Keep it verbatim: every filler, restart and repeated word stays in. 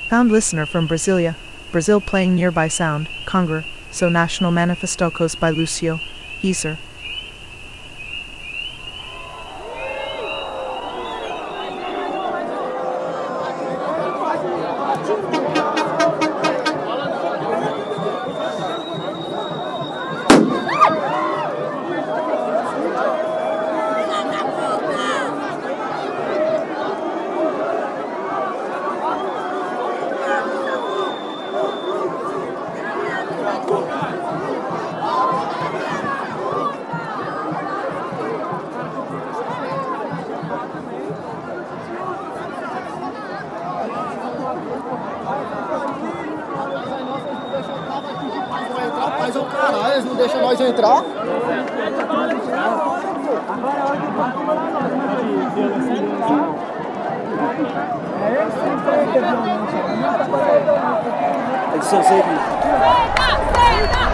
Found listener from Brasilia. Brazil playing nearby sound. Conger. So National Manifestocos by Lucio. Heiser. Mas o caralho, eles não deixam nós entrar. Eles são seguidos.